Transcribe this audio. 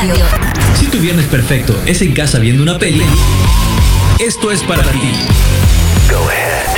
Radio. Si tu viernes perfecto es en casa viendo una peli, esto es para ti. Go ahead.